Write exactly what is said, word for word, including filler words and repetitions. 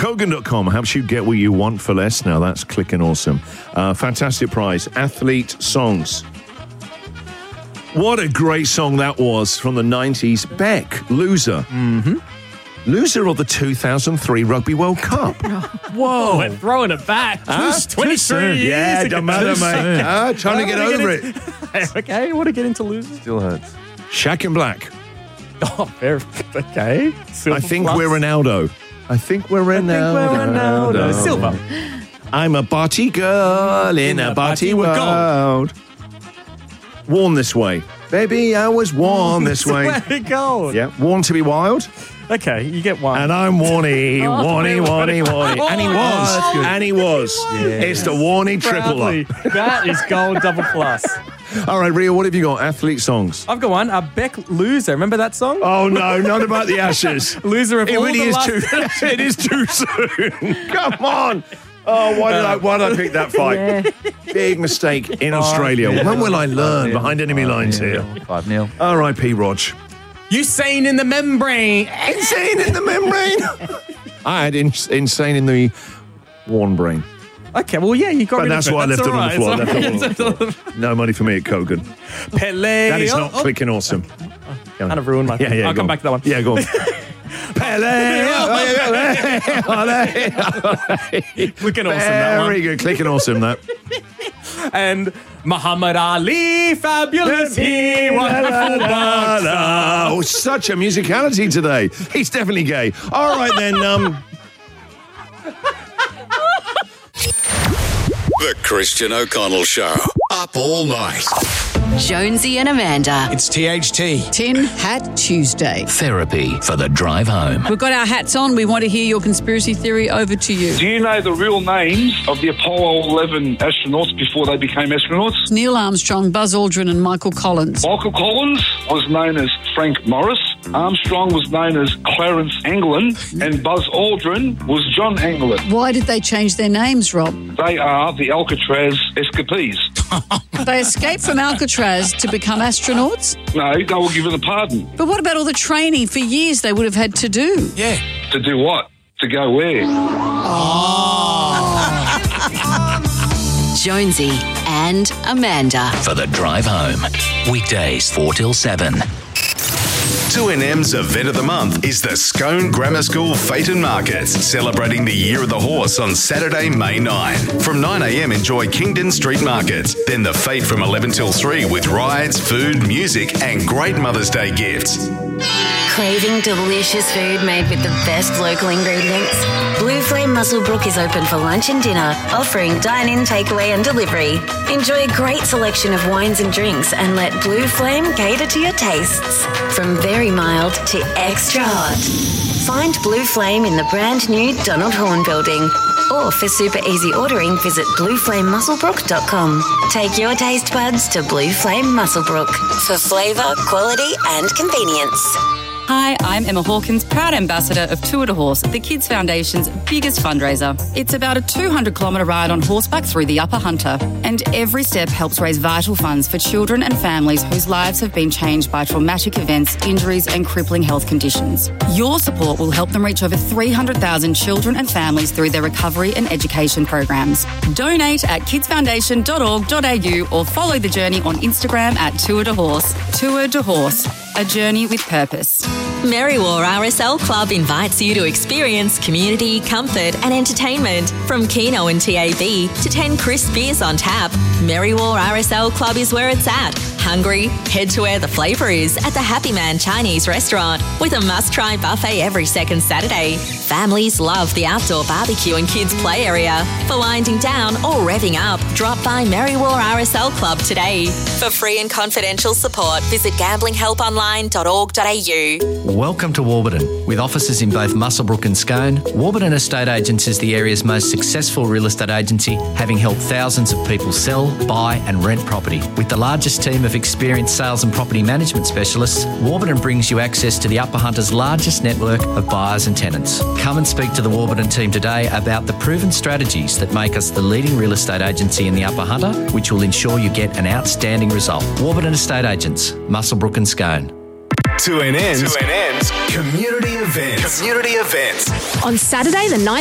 Kogan dot com helps you get what you want for less. Now that's clicking awesome. Uh, fantastic prize. Athlete songs. What a great song that was from the nineties. Beck, Loser. Mm-hmm. Loser of the two thousand three Rugby World Cup. Whoa. We're throwing it back. Huh? twenty-three years Yeah, ago. don't matter, mate. Ah, trying to get over it. it. Okay, I want to get into Loser. Still hurts. Shaq and Black. Oh, fair. Okay. Silver I think plus. we're Ronaldo. I think we're Ronaldo. I think we're Ronaldo. Silver. I'm a party girl in a party world. Worn this way. Baby, I was worn this way. Gold. Yeah, worn to be wild. Okay, you get one. And I'm Warnie, Oh, Warnie, Warnie, Warnie. Oh, And he was. that's good. And he was. It's the Warnie triple Proudly. up. That is gold double plus. All right, Ria, what have you got? Athlete songs. I've got one. A Beck Loser. Remember that song? Oh, no, not about the Ashes. Loser of It all really the is last- too. It is too soon. Come on. Oh, why did I? Why did I pick that fight? Big mistake in Australia. When will I learn? Behind enemy lines here. five nil. R I P Rog. Usain in the membrane. Insane in the membrane. I had in, insane in the worn brain. Okay, well, yeah, you got But rid that's of it. why I left it all on the right. floor. It's Left all it on right. the floor. No money for me at Kogan. Pele. That is not Oh, oh, clicking awesome. Kind of ruined my Yeah, yeah. I'll go come on. back to that one. Yeah, go on. Pele. Clicking awesome, that one. Very good. Clicking awesome, that. And Muhammad Ali, fabulous, he wonderful boxer. Oh, such a musicality today. He's definitely gay. All right, then. Um, The Christian O'Connell Show. Up all night. Jonesy and Amanda. It's T H T. Tin Hat Tuesday. Therapy for the drive home. We've got our hats on. We want to hear your conspiracy theory. Over to you. Do you know the real names of the Apollo eleven astronauts before they became astronauts? Neil Armstrong, Buzz Aldrin and Michael Collins. Michael Collins was known as Frank Morris. Armstrong was known as Clarence Anglin. And Buzz Aldrin was John Anglin. Why did they change their names, Rob? They are the Alcatraz escapees. They escaped from Alcatraz to become astronauts? No, they were given a pardon. But what about all the training for years they would have had to do? Yeah. To do what? To go where? Jonesy and Amanda. For the drive home. Weekdays four till seven. two N M's event of the month is the Scone Grammar School Fete and Market, celebrating the Year of the Horse on Saturday, May ninth. From nine a.m, enjoy Kingdon Street Market. Then the Fete from eleven till three with rides, food, music and great Mother's Day gifts. Craving delicious food made with the best local ingredients? Blue Flame Muswellbrook is open for lunch and dinner, offering dine-in, takeaway and delivery. Enjoy a great selection of wines and drinks and let Blue Flame cater to your tastes. From very mild to extra hot. Find Blue Flame in the brand new Donald Horn building. Or for super easy ordering, visit blue flame muswellbrook dot com. Take your taste buds to Blue Flame Muswellbrook for flavour, quality and convenience. Hi, I'm Emma Hawkins, proud ambassador of Tour de Horse, the Kids Foundation's biggest fundraiser. It's about a two hundred kilometre ride on horseback through the Upper Hunter, and every step helps raise vital funds for children and families whose lives have been changed by traumatic events, injuries and crippling health conditions. Your support will help them reach over three hundred thousand children and families through their recovery and education programs. Donate at kids foundation dot org dot a u or follow the journey on Instagram at Tour de Horse. Tour de Horse, a journey with purpose. Merriwar R S L Club invites you to experience community, comfort and entertainment. From Keno and T A B to ten crisp beers on tap, Merriwar R S L Club is where it's at. Hungry? Head to where the flavour is at the Happy Man Chinese restaurant with a must-try buffet every second Saturday. Families love the outdoor barbecue and kids play area. For winding down or revving up, drop by Merriwar R S L Club today. For free and confidential support, visit gambling help online dot org dot a u. Welcome to Warburton. With offices in both Muswellbrook and Scone, Warburton Estate Agents is the area's most successful real estate agency, having helped thousands of people sell, buy and rent property. With the largest team of experienced sales and property management specialists, Warburton brings you access to the Upper Hunter's largest network of buyers and tenants. Come and speak to the Warburton team today about the proven strategies that make us the leading real estate agency in the Upper Hunter, which will ensure you get an outstanding result. Warburton Estate Agents, Muswellbrook and Scone. two N M's, two N M's community events. Community events. On Saturday, the ninth